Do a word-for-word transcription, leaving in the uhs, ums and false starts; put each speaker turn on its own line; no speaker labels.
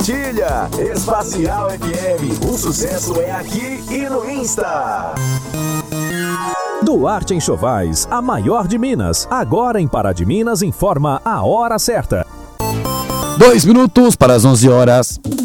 compartilha. Espacial F M, o sucesso é aqui e no Insta.
Duarte Enxovais, a maior de Minas. Agora em Pará de Minas informa a hora certa.
Dois minutos para as onze horas.